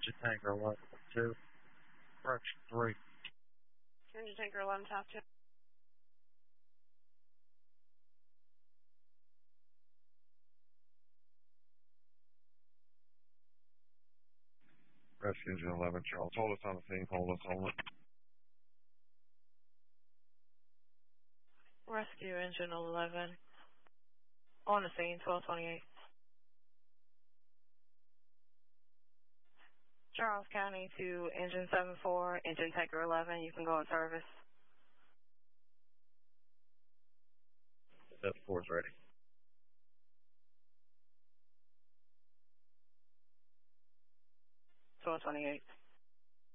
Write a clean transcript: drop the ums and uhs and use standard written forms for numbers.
Engine Tanker 11 2, correction 3. Engine Tanker 11, top 2. Rescue Engine 11, Charles. Hold us on the scene. Hold us. Rescue Engine 11. On the scene, 1228. Charles County to Engine 74, Engine Tanker 11. You can go in service. Death 4 is ready. 1228.